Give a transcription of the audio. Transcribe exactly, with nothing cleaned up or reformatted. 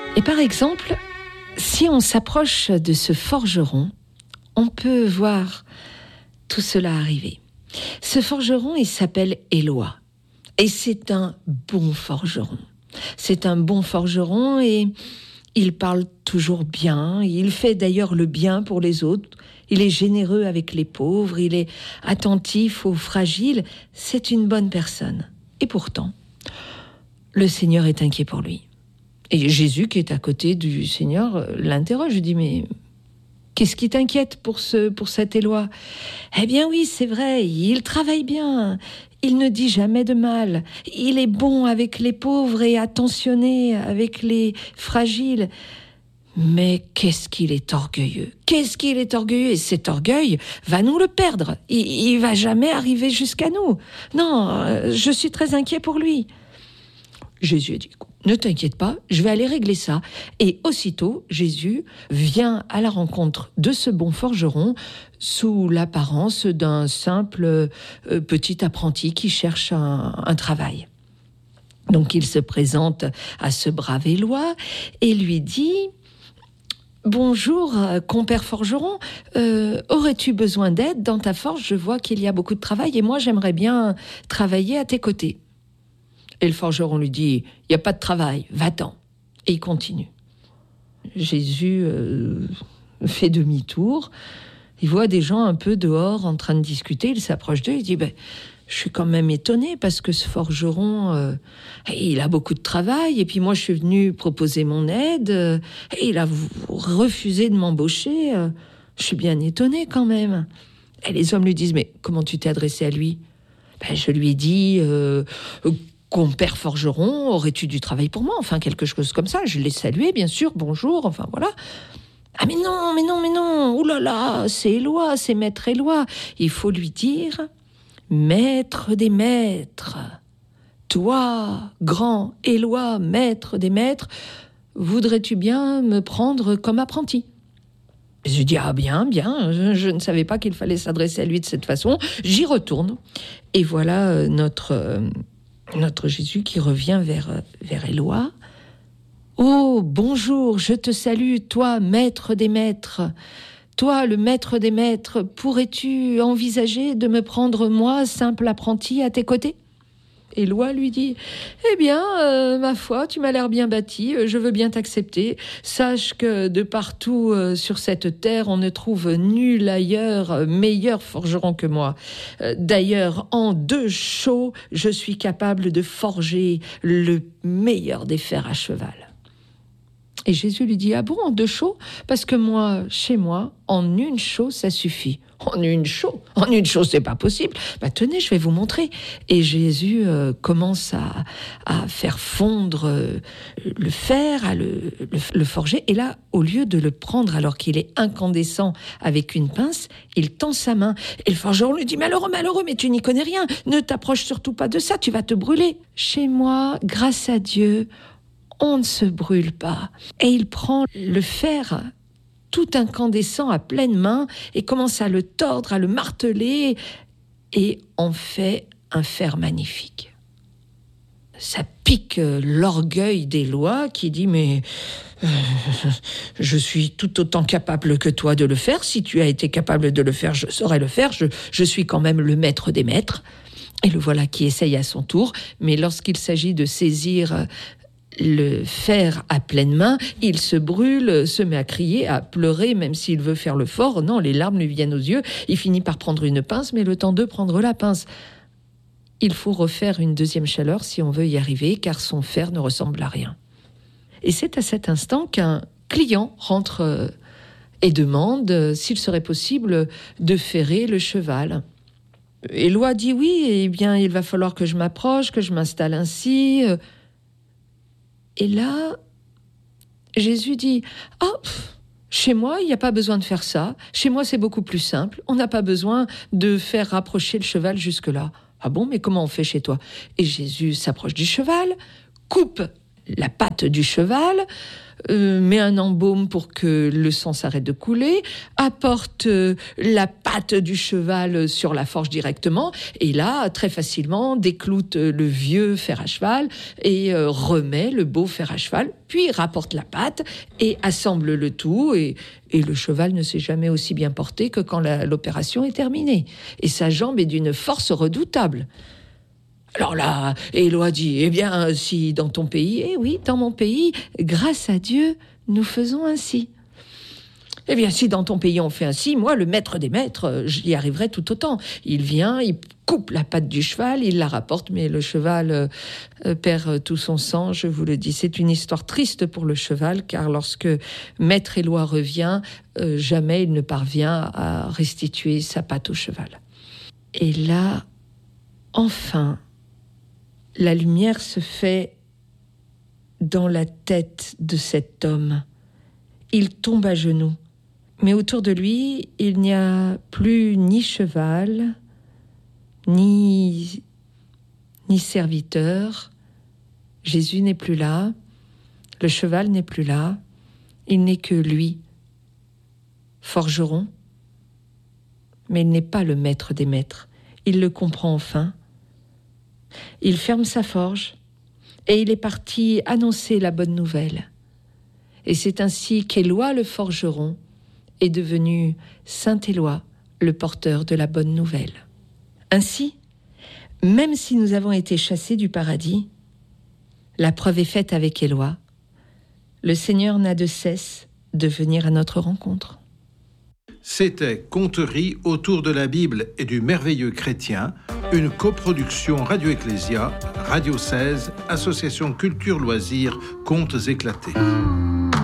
Et par exemple, si on s'approche de ce forgeron, on peut voir tout cela arriver. Ce forgeron, il s'appelle Éloi. Et c'est un bon forgeron. C'est un bon forgeron et il parle toujours bien. Il fait d'ailleurs le bien pour les autres. Il est généreux avec les pauvres. Il est attentif aux fragiles. C'est une bonne personne. Et pourtant, le Seigneur est inquiet pour lui. Et Jésus, qui est à côté du Seigneur, l'interroge. Je dis, mais qu'est-ce qui t'inquiète pour, ce, pour cet Éloi ? Eh bien oui, c'est vrai, il travaille bien. Il ne dit jamais de mal. Il est bon avec les pauvres et attentionné avec les fragiles. Mais qu'est-ce qu'il est orgueilleux. Qu'est-ce qu'il est orgueilleux. Et cet orgueil va nous le perdre. Il ne va jamais arriver jusqu'à nous. Non, je suis très inquiet pour lui. Jésus a dit, ne t'inquiète pas, je vais aller régler ça. Et aussitôt, Jésus vient à la rencontre de ce bon forgeron sous l'apparence d'un simple euh, petit apprenti qui cherche un, un travail. Donc il se présente à ce brave Éloi et lui dit « Bonjour, compère forgeron, euh, aurais-tu besoin d'aide dans ta forge ? Je vois qu'il y a beaucoup de travail et moi j'aimerais bien travailler à tes côtés. » Et le forgeron lui dit, il n'y a pas de travail, va-t'en. Et il continue. Jésus euh, fait demi-tour, il voit des gens un peu dehors en train de discuter, il s'approche d'eux, il dit, ben, je suis quand même étonné parce que ce forgeron, euh, il a beaucoup de travail, et puis moi je suis venu proposer mon aide, euh, et il a refusé de m'embaucher, euh, je suis bien étonné quand même. Et les hommes lui disent, mais comment tu t'es adressé à lui ? Ben, je lui ai dit... Euh, compère forgeron, aurais-tu du travail pour moi ? Enfin, quelque chose comme ça. Je l'ai salué, bien sûr, bonjour, enfin voilà. Ah mais non, mais non, mais non, ouh là là, c'est Éloi, c'est maître Éloi. Il faut lui dire, maître des maîtres, toi, grand Éloi, maître des maîtres, voudrais-tu bien me prendre comme apprenti ? Je dis, ah bien, bien, je, je ne savais pas qu'il fallait s'adresser à lui de cette façon. J'y retourne. Et voilà euh, notre... Euh, Notre Jésus qui revient vers, vers Éloi. « Oh, bonjour, je te salue, toi, maître des maîtres. Toi, le maître des maîtres, pourrais-tu envisager de me prendre, moi, simple apprenti, à tes côtés ?» Éloi lui dit, « Eh bien, euh, ma foi, tu m'as l'air bien bâti, je veux bien t'accepter. Sache que de partout euh, sur cette terre, on ne trouve nul ailleurs euh, meilleur forgeron que moi. Euh, d'ailleurs, en deux chaux, je suis capable de forger le meilleur des fers à cheval. » Et Jésus lui dit, « Ah bon, en deux chaux ? Parce que moi, chez moi, en une chaux, ça suffit. » En une chaux, en une chaux, c'est pas possible. Bah tenez, je vais vous montrer. Et Jésus euh, commence à, à faire fondre euh, le fer, à le, le, le forger. Et là, au lieu de le prendre alors qu'il est incandescent avec une pince, il tend sa main. Et le forgeron lui dit, malheureux, malheureux, mais tu n'y connais rien. Ne t'approche surtout pas de ça, tu vas te brûler. Chez moi, grâce à Dieu, on ne se brûle pas. Et il prend le fer tout incandescent à pleine main et commence à le tordre, à le marteler et en fait un fer magnifique. Ça pique l'orgueil d'Éloi qui dit « Mais euh, je suis tout autant capable que toi de le faire. Si tu as été capable de le faire, je saurais le faire. Je, je suis quand même le maître des maîtres. » Et le voilà qui essaye à son tour. Mais lorsqu'il s'agit de saisir le fer à pleine main, il se brûle, se met à crier, à pleurer, même s'il veut faire le fort. Non, les larmes lui viennent aux yeux. Il finit par prendre une pince, mais le temps de prendre la pince. Il faut refaire une deuxième chaleur si on veut y arriver, car son fer ne ressemble à rien. Et c'est à cet instant qu'un client rentre et demande s'il serait possible de ferrer le cheval. Éloi dit oui, eh bien, il va falloir que je m'approche, que je m'installe ainsi. Et là, Jésus dit « Ah, oh, chez moi, il n'y a pas besoin de faire ça. Chez moi, c'est beaucoup plus simple. On n'a pas besoin de faire rapprocher le cheval jusque-là. » « Ah bon, mais comment on fait chez toi ?» Et Jésus s'approche du cheval, coupe la patte du cheval, euh, met un embaume pour que le sang s'arrête de couler, apporte euh, la patte du cheval sur la forge directement, et là, très facilement, décloute le vieux fer à cheval et euh, remet le beau fer à cheval, puis rapporte la patte et assemble le tout, et, et le cheval ne s'est jamais aussi bien porté que quand la, l'opération est terminée. Et sa jambe est d'une force redoutable. Alors là, Éloi dit, eh bien, si dans ton pays, eh oui, dans mon pays, grâce à Dieu, nous faisons ainsi. Eh bien, si dans ton pays on fait ainsi, moi, le maître des maîtres, j'y arriverai tout autant. Il vient, il coupe la patte du cheval, il la rapporte, mais le cheval euh, perd tout son sang, je vous le dis. C'est une histoire triste pour le cheval, car lorsque maître Éloi revient, euh, jamais il ne parvient à restituer sa patte au cheval. Et là, enfin, la lumière se fait dans la tête de cet homme. Il tombe à genoux. Mais autour de lui, il n'y a plus ni cheval, ni, ni serviteur. Jésus n'est plus là. Le cheval n'est plus là. Il n'est que lui, forgeron. Mais il n'est pas le maître des maîtres. Il le comprend enfin. Il ferme sa forge et il est parti annoncer la bonne nouvelle. Et c'est ainsi qu'Éloi le forgeron est devenu Saint Éloi, le porteur de la bonne nouvelle. Ainsi, même si nous avons été chassés du paradis, la preuve est faite avec Éloi. Le Seigneur n'a de cesse de venir à notre rencontre. C'était Conteries autour de la Bible et du merveilleux chrétien, une coproduction Radio Ecclésia, Radio seize, Association Culture Loisirs, Contes éclatés.